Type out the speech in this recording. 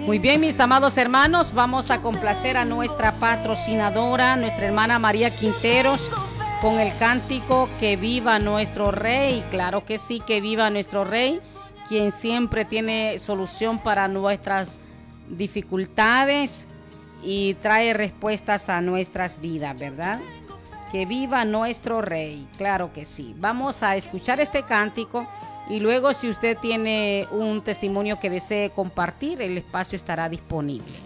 Muy bien, mis amados hermanos, vamos a complacer a nuestra patrocinadora, nuestra hermana María Quinteros, con el cántico Que viva nuestro Rey. Claro que sí, que viva nuestro Rey, quien siempre tiene solución para nuestras dificultades y trae respuestas a nuestras vidas, ¿verdad? Que viva nuestro Rey, claro que sí. Vamos a escuchar este cántico y luego, si usted tiene un testimonio que desee compartir, el espacio estará disponible.